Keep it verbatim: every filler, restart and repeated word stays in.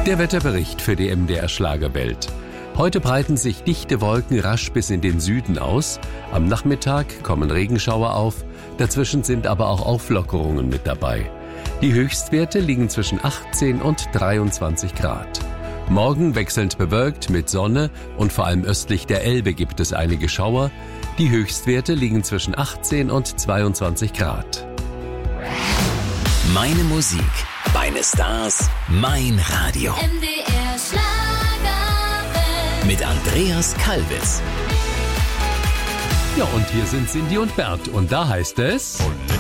Der Wetterbericht für die M D R Schlagerwelt. Heute breiten sich dichte Wolken rasch bis in den Süden aus. Am Nachmittag kommen Regenschauer auf. Dazwischen sind aber auch Auflockerungen mit dabei. Die Höchstwerte liegen zwischen achtzehn und dreiundzwanzig Grad. Morgen wechselnd bewölkt mit Sonne und vor allem östlich der Elbe gibt es einige Schauer. Die Höchstwerte liegen zwischen achtzehn und zweiundzwanzig Grad. Meine Musik, meine Stars, mein Radio. M D R Schlagerwelt. Mit Andreas Kalbitz. Ja, und hier sind Cindy und Bert und da heißt es...